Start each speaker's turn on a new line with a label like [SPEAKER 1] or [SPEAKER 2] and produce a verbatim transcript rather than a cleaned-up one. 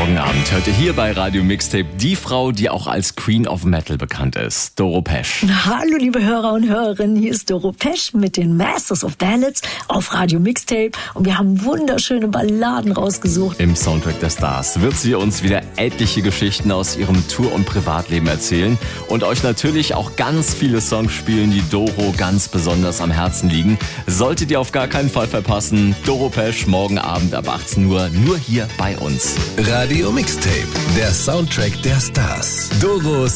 [SPEAKER 1] Morgen Abend hört ihr hier bei Radio Mixtape die Frau, die auch als Queen of Metal bekannt ist, Doro Pesch.
[SPEAKER 2] Hallo liebe Hörer und Hörerinnen, hier ist Doro Pesch mit den Masters of Ballads auf Radio Mixtape und wir haben wunderschöne Balladen rausgesucht.
[SPEAKER 1] Im Soundtrack der Stars wird sie uns wieder etliche Geschichten aus ihrem Tour- und Privatleben erzählen und euch natürlich auch ganz viele Songs spielen, die Doro ganz besonders am Herzen liegen. Solltet ihr auf gar keinen Fall verpassen, Doro Pesch morgen Abend ab achtzehn Uhr nur hier bei uns.
[SPEAKER 3] Radio Mixtape, der Soundtrack der Stars. Doros